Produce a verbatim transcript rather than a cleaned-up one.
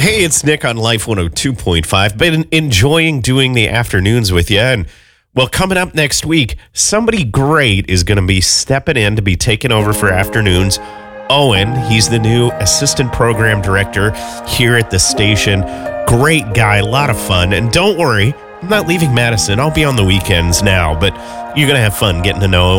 Hey, it's Nick on Life one oh two point five. Been enjoying doing the afternoons with you. And, well, coming up next week, somebody great is going to be stepping in to be taking over for afternoons. Owen, he's the new assistant program director here at the station. Great guy, a lot of fun. And don't worry, I'm not leaving Madison. I'll be on the weekends now, but you're going to have fun getting to know